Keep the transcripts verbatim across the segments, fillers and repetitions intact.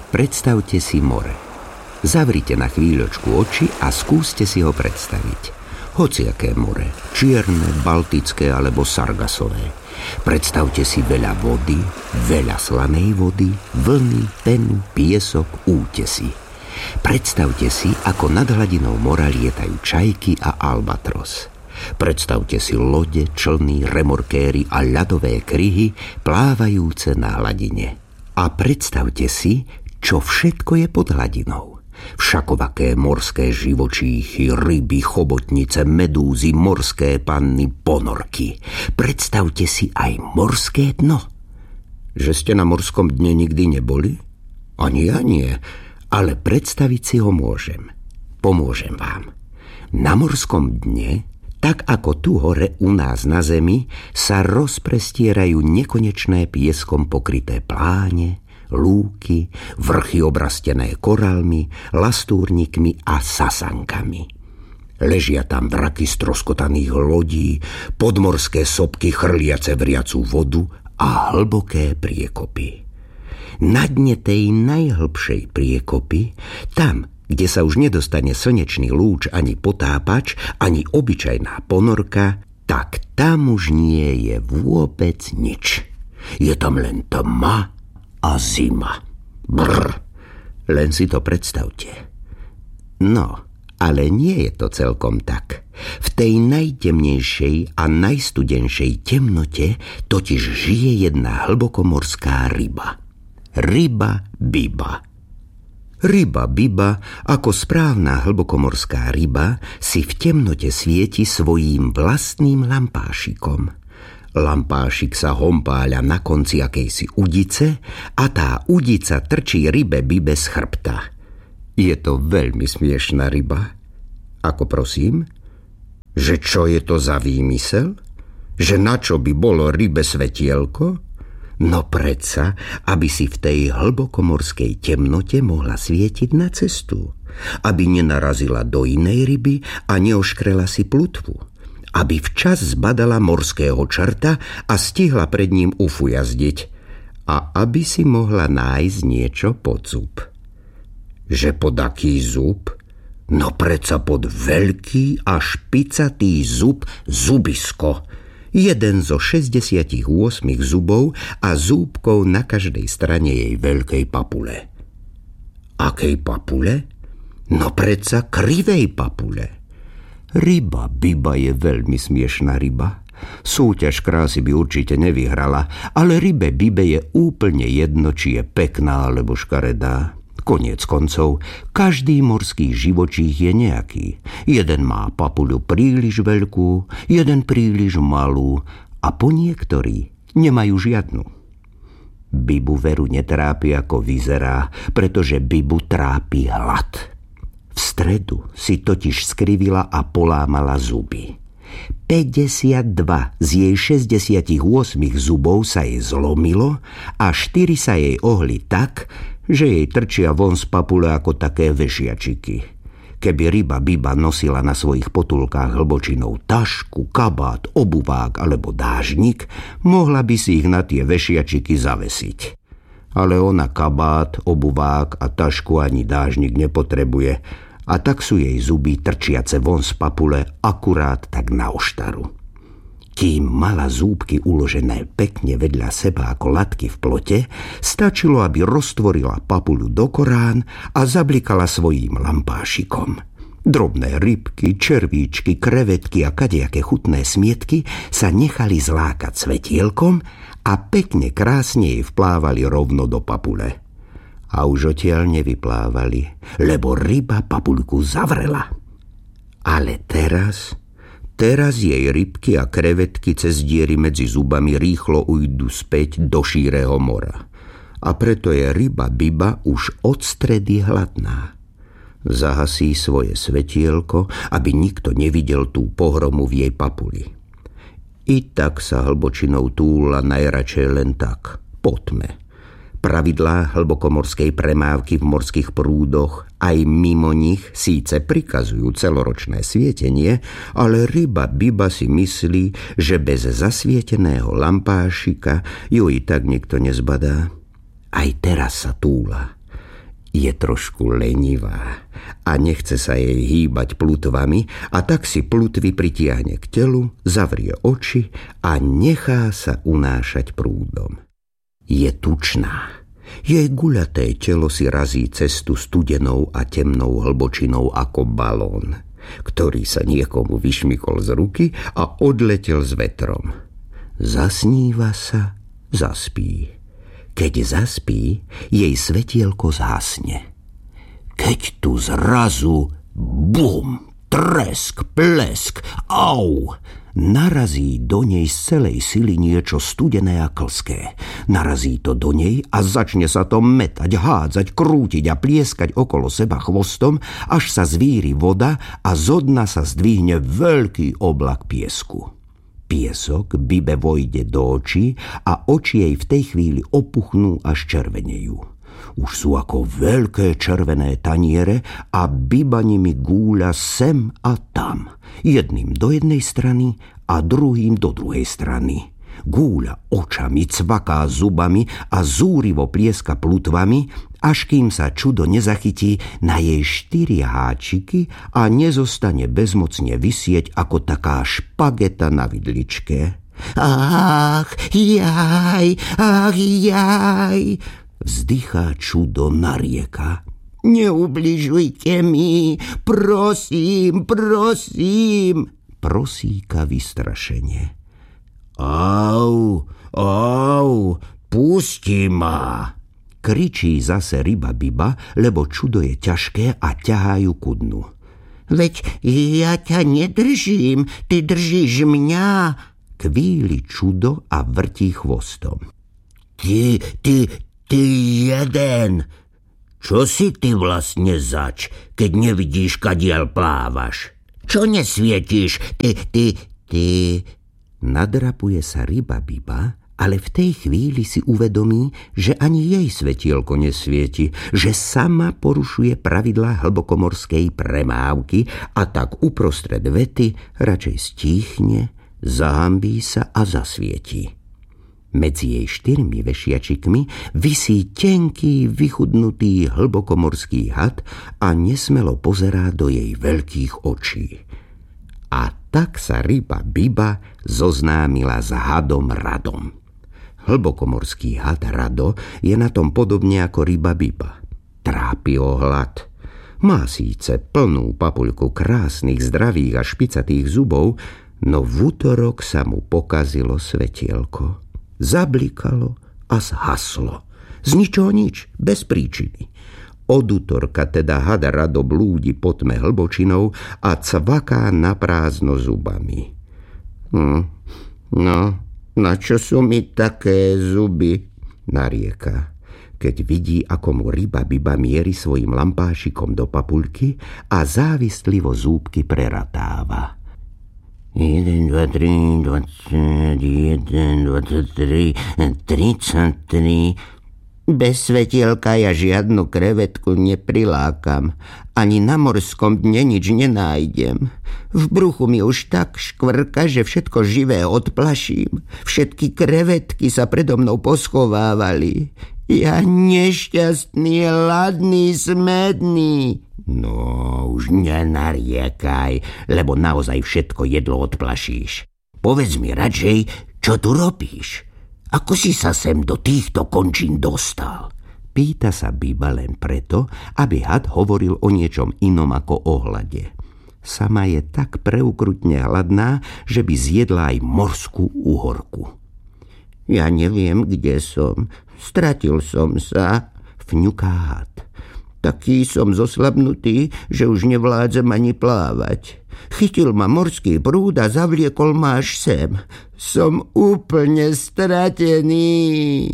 Predstavte si more. Zavrite na chvíľočku oči a skúste si ho predstaviť. Hociaké more, čierne, baltické alebo sargasové. Predstavte si veľa vody, veľa slanej vody, vlny, penu, piesok, útesy. Predstavte si, ako nad hladinou mora lietajú čajky a albatros. Predstavte si lode, člny, remorkéry a ľadové kryhy plávajúce na hladine. A predstavte si, čo všetko je pod hladinou. Všakovaké morské živočíchy, ryby, chobotnice, medúzy, morské panny, ponorky. Predstavte si aj morské dno. Že ste na morskom dne nikdy neboli? Ani ja nie, ale predstaviť si ho môžem. Pomôžem vám. Na morskom dne, tak ako tu hore u nás na zemi, sa rozprestierajú nekonečné pieskom pokryté pláne, lúky, vrchy obrastené korálmi, lastúrnikmi a sasankami. Ležia tam vraky stroskotaných lodí, podmorské sopky chrliace vriacu vodu a hlboké priekopy. Na dne tej najhlbšej priekopy, tam, kde sa už nedostane slnečný lúč ani potápač, ani obyčajná ponorka, tak tam už nie je vôbec nič. Je tam len tma a zima. Brr, len si to predstavte. No, ale nie je to celkom tak. V tej najtemnejšej a najstudenšej temnote totiž žije jedna hlbokomorská ryba. Ryba Biba. Ryba Biba, ako správna hlbokomorská ryba, si v temnote svieti svojím vlastným lampášikom. Lampášik sa hompáľa na konci akejsi udice a tá udica trčí rybe Bibe z chrbta. Je to veľmi smiešná ryba. Ako prosím? Že čo je to za výmysel? Že na čo by bolo rybe svetielko? No predsa, aby si v tej hlbokomorskej temnote mohla svietiť na cestu. Aby nenarazila do inej ryby a neoškrela si plutvu. Aby včas zbadala morského čerta a stihla pred ním ufujazdiť. A aby si mohla nájsť niečo pod zub. Že pod aký zub? No predsa pod veľký a špicatý zub zubisko. Jeden zo šesťdesiatich osem zubov a zúbkov na každej strane jej veľkej papule. Akej papule? No predsa krivej papule. Ryba Biba je veľmi smiešná ryba. Súťaž krásy by určite nevyhrala, ale rybe Bibe je úplne jedno, či je pekná alebo škaredá. Koniec koncov, každý morský živočích je nejaký. Jeden má papuľu príliš veľkú, jeden príliš malú a po niektorí nemajú žiadnu. Bibu veru netrápi, ako vyzerá, pretože Bibu trápi hlad. V stredu si totiž skrivila a polámala zuby. päťdesiatdva z jej šesťdesiatosem zubov sa jej zlomilo a štyri sa jej ohli tak, že jej trčia von z papule ako také vešiačiky. Keby ryba Biba nosila na svojich potulkách hlbočinou tašku, kabát, obuvák alebo dážnik, mohla by si ich na tie vešiačiky zavesiť. Ale ona kabát, obuvák a tašku ani dážnik nepotrebuje, a tak sú jej zuby trčiace von z papule akurát tak na oštaru. Kým mala zúbky uložené pekne vedľa seba ako latky v plote, stačilo, aby roztvorila papuľu do korán a zablikala svojím lampášikom. Drobné rybky, červíčky, krevetky a kadejaké chutné smietky sa nechali zlákať svetielkom a pekne krásne jej vplávali rovno do papule. A už odtiaľ nevyplávali, lebo ryba papuľku zavrela. Ale teraz, teraz jej rybky a krevetky cez diery medzi zubami rýchlo ujdu späť do šíreho mora. A preto je ryba Biba už od stredy hladná. Zahasí svoje svetielko, aby nikto nevidel tú pohromu v jej papuli. I tak sa hlbočinou túla najradšej len tak, po tme. Pravidlá hlbokomorskej premávky v morských prúdoch aj mimo nich síce prikazujú celoročné svietenie, ale ryba Biba si myslí, že bez zasvieteného lampášika ju i tak nikto nezbadá. Aj teraz sa túla. Je trošku lenivá a nechce sa jej hýbať plutvami, a tak si plutvy pritiahne k telu, zavrie oči a nechá sa unášať prúdom. Je tučná. Jej guľaté telo si razí cestu studenou a temnou hlbočinou ako balón, ktorý sa niekomu vyšmykol z ruky a odletel s vetrom. Zasníva sa, zaspí. Keď zaspí, jej svetielko zhasne. Keď tu zrazu bum, tresk, plesk, au, narazí do nej z celej sily niečo studené a klské. Narazí to do nej a začne sa to metať, hádzať, krútiť a plieskať okolo seba chvostom, až sa zvíri voda a zo dna sa zdvihne veľký oblak piesku. Piesok Bibe vojde do očí a oči jej v tej chvíli opuchnú až červenejú. Už sú ako veľké červené taniere a Biba nimi gúľa sem a tam. Jedným do jednej strany a druhým do druhej strany. Gúľa očami, cvaká zubami a zúrivo plieska plutvami, až kým sa čudo nezachytí na jej štyri háčiky a nezostane bezmocne visieť ako taká špageta na vidličke. Ach, jaj, ach, jaj, vzdychá čudo, narieka. Neubližujte mi, prosím, prosím, prosíka vystrašene. Au, au, pusti ma, kričí zase ryba Biba, lebo čudo je ťažké a ťahajú ku dnu. Veď ja ťa nedržím, ty držíš mňa, kvíli čudo a vrtí chvostom. Ty, ty, ty jeden, čo si ty vlastne zač, keď nevidíš, kadiaľ plávaš? Čo nesvietíš, ty, ty, ty... Nadrapuje sa ryba Biba, ale v tej chvíli si uvedomí, že ani jej svetielko nesvieti, že sama porušuje pravidlá hlbokomorskej premávky a tak uprostred vety radšej stíchne, zahambí sa a zasvieti. Medzi jej štyrmi vešiačikmi visí tenký, vychudnutý hlbokomorský had a nesmelo pozerá do jej veľkých očí. A tak sa ryba Biba zoznámila s hadom Radom. Hlbokomorský had Rado je na tom podobne ako ryba Biba. Trápi ho hlad. Má síce plnú papuľku krásnych, zdravých a špicatých zubov, no v útorok sa mu pokazilo svetielko. Zablikalo a zhaslo. Z ničoho nič, bez príčiny. Od útorka teda had Rado blúdi po tme hlbočinou a cvaká na prázdno zubami. Hm, no, na čo sú mi také zuby? Narieka, keď vidí, ako mu ryba Biba mieri svojim lampášikom do papuľky a závislivo zúbky preratáva. jeden, dva, tri, dvadsaťjeden, dvadsaťtri, tridsaťtri... Bez svetielka ja žiadnu krevetku neprilákam. Ani na morskom dne nič nenájdem. V bruchu mi už tak škvrka, že všetko živé odplaším. Všetky krevetky sa predo mnou poschovávali. Ja nešťastný, ladný, smedný. No, už nenariekaj, lebo naozaj všetko jedlo odplašíš. Povedz mi radšej, čo tu robíš? Ako si sa sem do týchto končín dostal? Pýta sa Biba len preto, aby had hovoril o niečom inom ako o hlade. Sama je tak preukrutne hladná, že by zjedla aj morskú uhorku. Ja neviem, kde som. Stratil som sa, fňuká had. Taký som zoslabnutý, že už nevládzem ani plávať. Chytil ma morský prúd a zavliekol ma až sem. Som úplne stratený.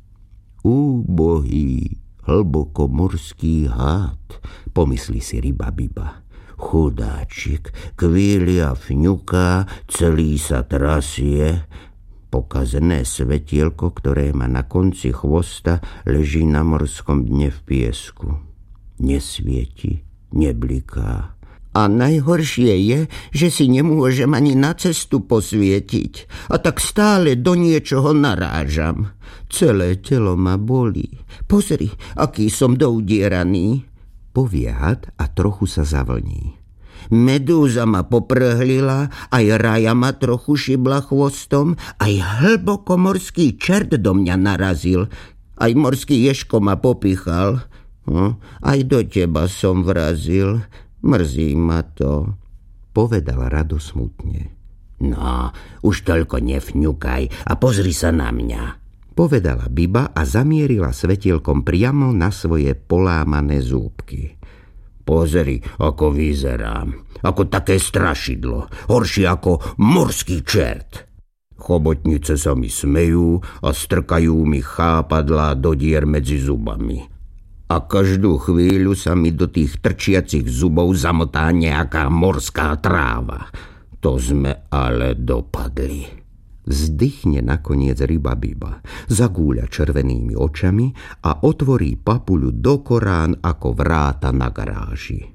Úbohý, hlbokomorský had, pomyslí si ryba Biba. Chudáčik, kvíli a fňuká, celý sa trasie. Pokazené svetielko, ktoré má na konci chvosta, leží na morskom dne v piesku. Nesvieti, nebliká. A najhoršie je, že si nemôžem ani na cestu posvietiť. A tak stále do niečoho narážam. Celé telo ma bolí. Pozri, aký som doudieraný. Povie had a trochu sa zavlní. Medúza ma poprhlila, aj raja ma trochu šibla chvostom, aj hlbokomorský čert do mňa narazil, aj morský ježko ma popichal. Hm, aj do teba som vrazil. Mrzí ma to, povedal Rado smutne. No, už toľko nevňukaj a pozri sa na mňa, povedala Biba a zamierila svetielkom priamo na svoje polámané zúbky. Pozri, ako vyzerám, ako také strašidlo, horšie ako morský čert. Chobotnice sa mi smejú a strkajú mi chápadlá do dier medzi zubami. A každú chvíľu sa mi do tých trčiacich zubov zamotá nejaká morská tráva. To sme ale dopadli. Vzdychne nakoniec ryba Biba, zagúľa červenými očami a otvorí papuľu do korán ako vráta na garáži.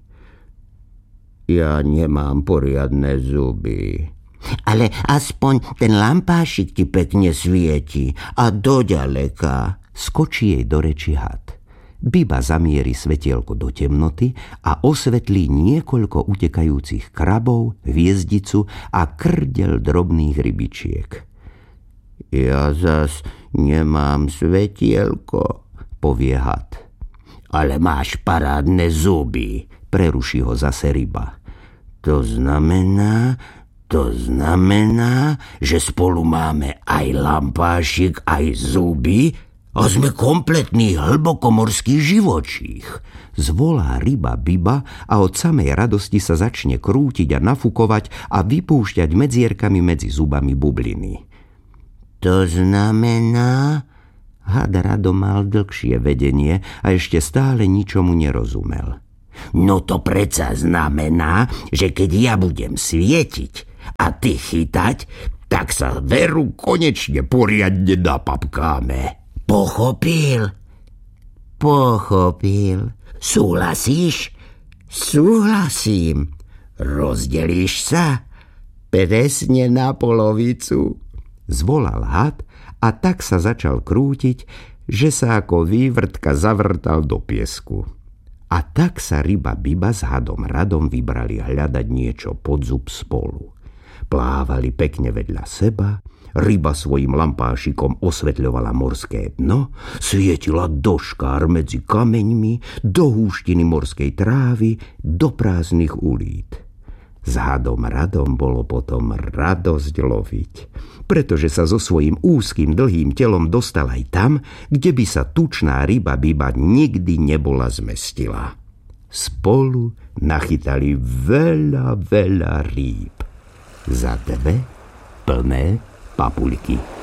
Ja nemám poriadne zuby. Ale aspoň ten lampášik ti pekne svieti a doďaleka. Skočí jej do reči had. Biba zamierí svetielko do temnoty a osvetlí niekoľko utekajúcich krabov, hviezdicu a krdel drobných rybičiek. Ja zas nemám svetielko, povie had. Ale máš parádne zuby, preruší ho zase ryba. To znamená, to znamená, že spolu máme aj lampášik, aj zuby, a sme kompletný hlbokomorský živočích, zvolá ryba Biba a od samej radosti sa začne krútiť a nafúkovať a vypúšťať medzierkami medzi zubami bubliny. To znamená... Had Rado mal dlhšie vedenie a ešte stále ničomu nerozumel. No to predsa znamená, že keď ja budem svietiť a ty chytať, tak sa veru konečne poriadne napapkáme. Pochopil? Pochopil. Súhlasíš? Súhlasím. Rozdelíš sa? Presne na polovicu. Zvolal had a tak sa začal krútiť, že sa ako vývrtka zavrtal do piesku. A tak sa ryba Biba s hadom Radom vybrali hľadať niečo pod zub spolu. Plávali pekne vedľa seba, ryba svojim lampášikom osvetľovala morské dno, svietila do škár medzi kameňmi, do húštiny morskej trávy, do prázdnych ulít. S hadom Radom bolo potom radosť loviť, pretože sa so svojím úzkým dlhým telom dostal aj tam, kde by sa tučná ryba Biba nikdy nebola zmestila. Spolu nachytali veľa, veľa rýb za dve plné papuľky.